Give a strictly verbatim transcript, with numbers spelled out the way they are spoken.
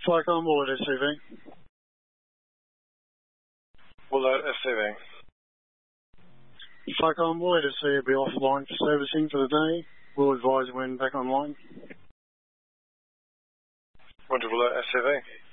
Flight on board, S C V. Alert, S C V. Flight on board, S C V will be offline for servicing for the day. We'll advise when back online. Roger, alert, S C V.